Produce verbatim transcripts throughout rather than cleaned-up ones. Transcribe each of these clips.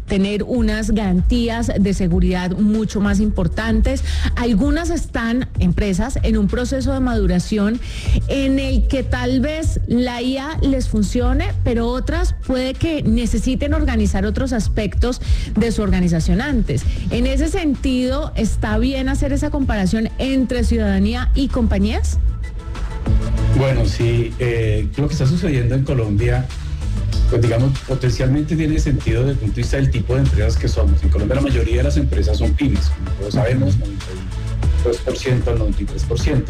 tener unas garantías de seguridad mucho más importantes. Algunas están, empresas, en un proceso de maduración en el que tal vez la I A les funcione, pero otras puede que necesiten organizar otros aspectos de su organización antes. En ese sentido, ¿está bien hacer esa comparación entre ciudadanía y compañías? Bueno, sí, eh, lo que está sucediendo en Colombia, pues digamos, potencialmente tiene sentido desde el punto de vista del tipo de empresas que somos. En Colombia la mayoría de las empresas son pymes, como todos sabemos, noventa y dos por ciento al noventa y tres por ciento.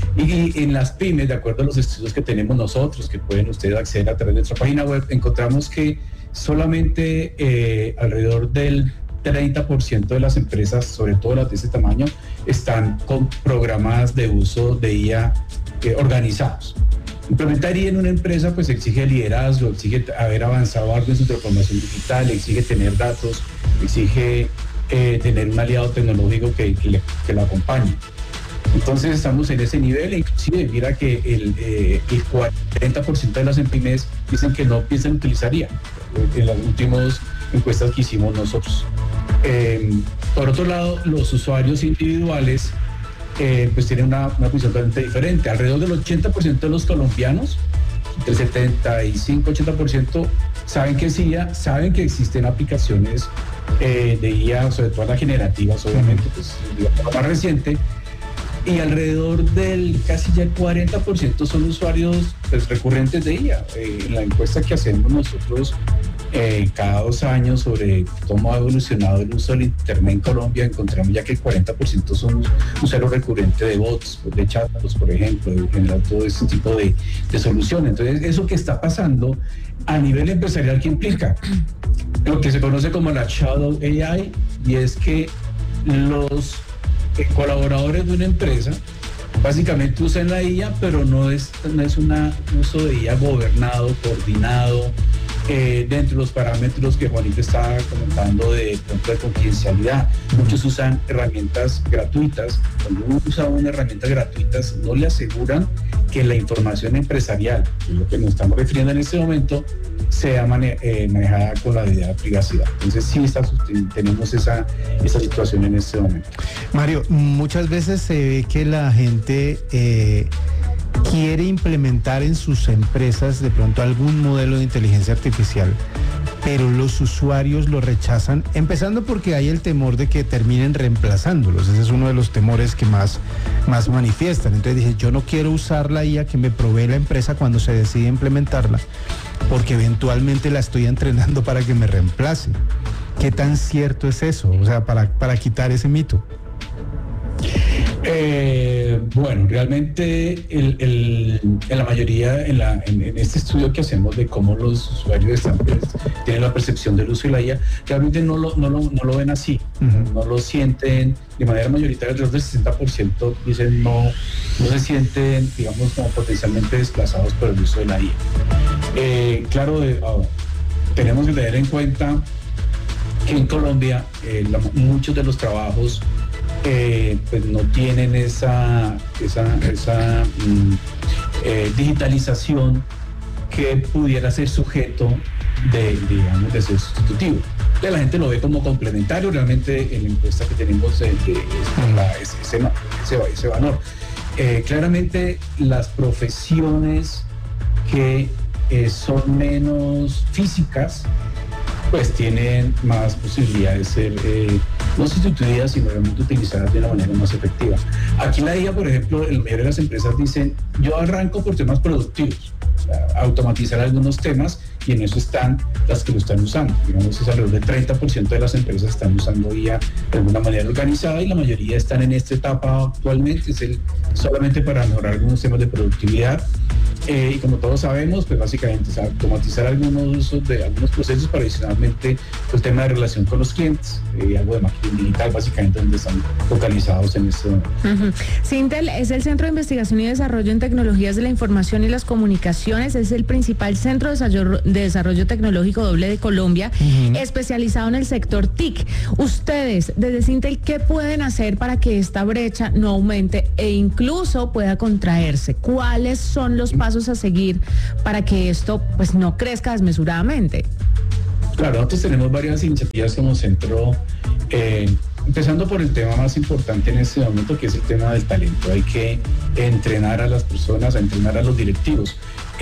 Y en las pymes, de acuerdo a los estudios que tenemos nosotros, que pueden ustedes acceder a través de nuestra página web, encontramos que solamente eh, alrededor del treinta por ciento de las empresas, sobre todo las de ese tamaño, están con programas de uso de I A eh, organizados. Implementar I A en una empresa pues exige liderazgo, exige haber avanzado algo en su transformación digital, exige tener datos, exige eh, tener un aliado tecnológico que, que, le, que lo acompañe. Entonces estamos en ese nivel, e inclusive mira que el, eh, el cuarenta por ciento de las pymes dicen que no piensan utilizar I A en las últimas encuestas que hicimos nosotros. Eh, por otro lado, los usuarios individuales eh, pues tienen una, una visión totalmente diferente. Alrededor del ochenta por ciento de los colombianos, entre setenta y cinco y ochenta por ciento, saben que es I A, saben que existen aplicaciones eh, de I A, sobre todo las generativas, obviamente, pues la más reciente, y alrededor del casi ya el cuarenta por ciento son usuarios pues, recurrentes de I A. Eh, en la encuesta que hacemos nosotros eh, cada dos años sobre cómo ha evolucionado el uso del Internet en Colombia, encontramos ya que el cuarenta por ciento son usuarios recurrentes de bots, de chatbots, por ejemplo, de generar todo este tipo de, de soluciones. Entonces, eso que está pasando a nivel empresarial, ¿qué implica? Lo que se conoce como la Shadow A I, y es que los eh, colaboradores de una empresa básicamente usan la I A, pero no es, no es un uso de I A gobernado, coordinado, eh, dentro de los parámetros que Juanita estaba comentando de, de confidencialidad. Muchos usan herramientas gratuitas. Cuando uno usa una herramienta gratuitas, no le aseguran que la información empresarial, que es lo que nos estamos refiriendo en este momento, sea mane- eh, manejada con la debida privacidad. Entonces sí está, tenemos esa, esa situación en este momento. Mario, muchas veces se ve que la gente eh, quiere implementar en sus empresas de pronto algún modelo de inteligencia artificial, pero los usuarios lo rechazan, empezando porque hay el temor de que terminen reemplazándolos. Ese es uno de los temores que más, más manifiestan. Entonces dicen, yo no quiero usar la I A que me provee la empresa cuando se decide implementarla, porque eventualmente la estoy entrenando para que me reemplace. ¿Qué tan cierto es eso? O sea, para, para quitar ese mito. Eh, bueno, realmente el, el, en la mayoría, en, la, en, en este estudio que hacemos de cómo los usuarios están, pues, tienen la percepción del uso de la I A, realmente no lo, no lo, no lo ven así, uh-huh. no lo sienten de manera mayoritaria. Alrededor del sesenta por ciento dicen no, no se sienten, digamos, como potencialmente desplazados por el uso de la I A. Eh, claro, eh, oh, tenemos que tener en cuenta que en Colombia eh, la, muchos de los trabajos Eh, pues no tienen esa, esa, esa mm, eh, digitalización que pudiera ser sujeto de, digamos, de ser sustitutivo. Entonces la gente lo ve como complementario. Realmente en la encuesta que tenemos eh, de, es, es, ese, ese, ese valor. Eh, claramente las profesiones que eh, son menos físicas pues tienen más posibilidades de ser eh, no sustituidas, sino realmente utilizadas de una manera más efectiva. Aquí en la I A, por ejemplo, la mayoría de las empresas dicen, yo arranco por temas productivos, o sea, automatizar algunos temas, y en eso están las que lo están usando. Digamos, es alrededor del treinta por ciento de las empresas están usando I A de alguna manera organizada, y la mayoría están en esta etapa actualmente, es el, solamente para mejorar algunos temas de productividad. Eh, y como todos sabemos, pues básicamente es automatizar algunos usos de algunos procesos, para adicionalmente el tema de relación con los clientes, eh, algo de marketing digital, básicamente donde están focalizados en este momento. Uh-huh. Sintel es el Centro de Investigación y Desarrollo en Tecnologías de la Información y las Comunicaciones, es el principal centro de desarrollo, de desarrollo tecnológico doble de Colombia, uh-huh. especializado en el sector T I C. Ustedes, desde Sintel, ¿qué pueden hacer para que esta brecha no aumente e incluso pueda contraerse? ¿Cuáles son los pasos a seguir para que esto pues no crezca desmesuradamente? Claro, nosotros tenemos varias iniciativas como centro, eh, empezando por el tema más importante en este momento, que es el tema del talento. Hay que entrenar a las personas, a entrenar a los directivos.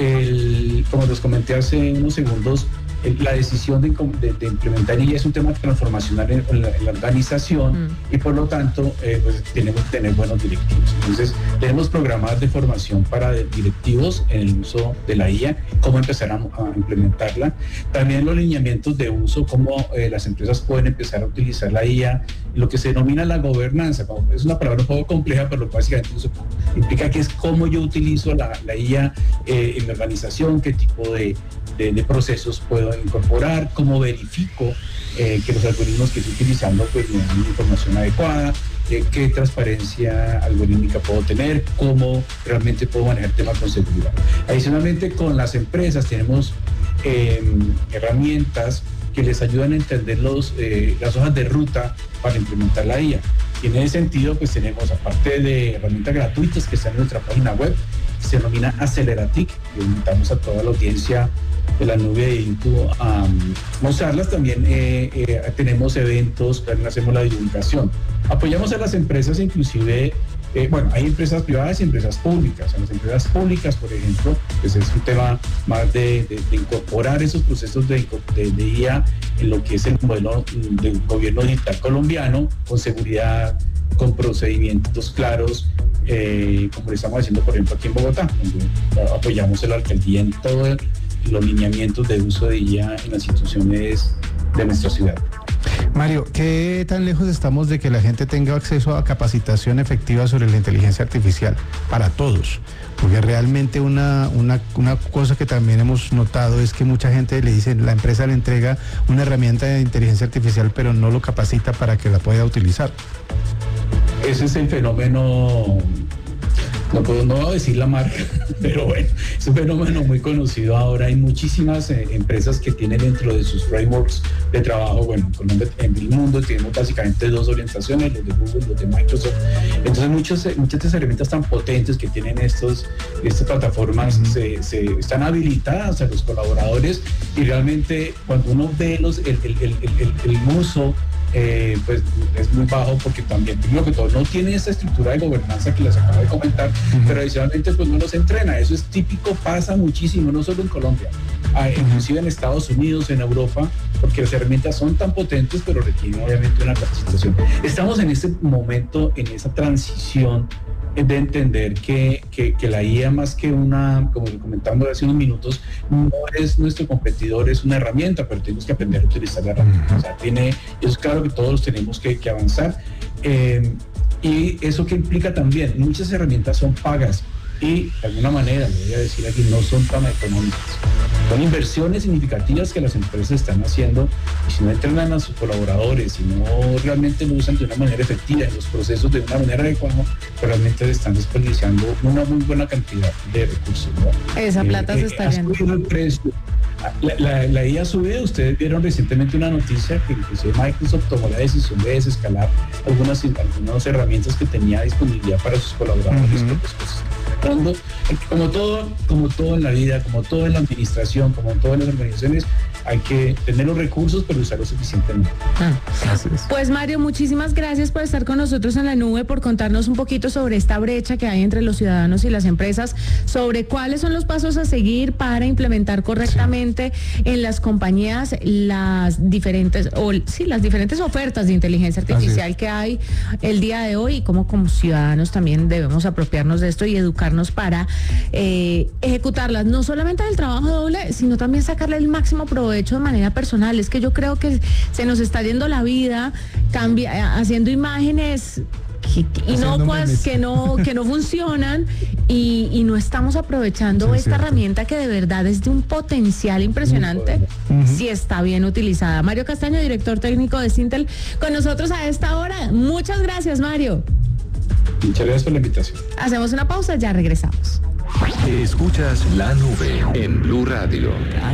El, como les comenté hace unos segundos, la decisión de, de, de implementar I A es un tema transformacional en, en, la, en la organización mm. y por lo tanto eh, pues tenemos que tener buenos directivos. Entonces tenemos programas de formación para directivos en el uso de la I A, cómo empezar a, a implementarla. También los lineamientos de uso, cómo eh, las empresas pueden empezar a utilizar la I A, lo que se denomina la gobernanza. Es una palabra un poco compleja, pero básicamente eso implica que es cómo yo utilizo la, la I A eh, en mi organización, qué tipo de, de, de procesos puedo incorporar, cómo verifico eh, que los algoritmos que estoy utilizando pues me dan información adecuada, eh, qué transparencia algorítmica puedo tener, cómo realmente puedo manejar temas con seguridad. Adicionalmente, con las empresas tenemos eh, herramientas que les ayudan a entender los, eh, las hojas de ruta para implementar la I A. Y en ese sentido, pues tenemos, aparte de herramientas gratuitas que están en nuestra página web, se denomina Aceleratic, y invitamos a toda la audiencia de la nube de YouTube a um, mostrarlas. También eh, eh, tenemos eventos, también hacemos la divulgación. Apoyamos a las empresas, inclusive, eh, bueno, hay empresas privadas y empresas públicas. En las empresas públicas, por ejemplo, pues es un tema más de, de, de incorporar esos procesos de, de, de I A en lo que es el modelo del gobierno digital colombiano, con seguridad, con procedimientos claros, eh, como lo estamos haciendo, por ejemplo, aquí en Bogotá, donde apoyamos a la alcaldía en todo el los lineamientos de uso de I A en las instituciones de nuestra ciudad. Mario, ¿qué tan lejos estamos de que la gente tenga acceso a capacitación efectiva sobre la inteligencia artificial para todos? Porque realmente una, una, una cosa que también hemos notado es que mucha gente le dice, la empresa le entrega una herramienta de inteligencia artificial, pero no lo capacita para que la pueda utilizar. Ese es el fenómeno. No puedo no voy a decir la marca, pero bueno, es un fenómeno muy conocido ahora. Hay muchísimas eh, empresas que tienen dentro de sus frameworks de trabajo, bueno, en el mundo tenemos básicamente dos orientaciones, los de Google, los de Microsoft. Entonces muchos, muchas de esas herramientas tan potentes que tienen estos, estas plataformas uh-huh. se, se están habilitadas a los colaboradores, y realmente cuando uno ve los, el, el, el, el, el uso, Eh, pues es muy bajo, porque también, primero que todo, no tiene esa estructura de gobernanza que les acabo de comentar, uh-huh. pero adicionalmente pues no los entrena. Eso es típico, pasa muchísimo, no solo en Colombia, ah, uh-huh. inclusive en Estados Unidos, en Europa, porque las herramientas son tan potentes, pero requieren obviamente una capacitación. Estamos en este momento, en esa transición de entender que, que, que la I A, más que una, como comentamos hace unos minutos, no es nuestro competidor, es una herramienta, pero tenemos que aprender a utilizar la herramienta. O sea, tiene, es claro que todos tenemos que, que avanzar. Eh, y eso que implica también, muchas herramientas son pagas y de alguna manera, le voy a decir aquí, no son tan económicas. Son inversiones significativas que las empresas están haciendo, y si no entrenan a sus colaboradores, si no realmente lo usan de una manera efectiva en los procesos de una manera adecuada, realmente se están desperdiciando una muy buena cantidad de recursos, ¿no? Esa plata eh, se está yendo. El precio. La, la, la I A ha subido. Ustedes vieron recientemente una noticia que inclusive Microsoft tomó la decisión de desescalar algunas, algunas herramientas que tenía disponibilidad para sus colaboradores. Uh-huh. Pues, como todo, como todo en la vida, como todo en la administración, como en todas las organizaciones, hay que tener los recursos, pero usarlos eficientemente. Ah. Pues Mario, muchísimas gracias por estar con nosotros en la nube, por contarnos un poquito sobre esta brecha que hay entre los ciudadanos y las empresas, sobre cuáles son los pasos a seguir para implementar correctamente sí. en las compañías las diferentes, o sí, las diferentes ofertas de inteligencia artificial que hay el día de hoy, y cómo como ciudadanos también debemos apropiarnos de esto y educarnos para eh, ejecutarlas, no solamente del trabajo doble, sino también sacarle el máximo provecho hecho de manera personal. Es que yo creo que se nos está yendo la vida cambia, haciendo imágenes inocuas que no que no funcionan, y, y no estamos aprovechando sí, esta cierto. herramienta que de verdad es de un potencial impresionante uh-huh. si está bien utilizada. Mario Castaño, director técnico de Syntel, con nosotros a esta hora. Muchas gracias, Mario. Muchas gracias por la invitación. Hacemos una pausa, ya regresamos. Escuchas La Nube en Blue Radio.